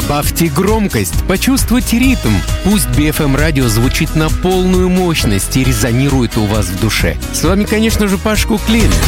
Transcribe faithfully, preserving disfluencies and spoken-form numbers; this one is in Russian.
Добавьте громкость, почувствуйте ритм. Пусть би эф эм радио звучит на полную мощность и резонирует у вас в душе. С вами, конечно же, Паш Куклин.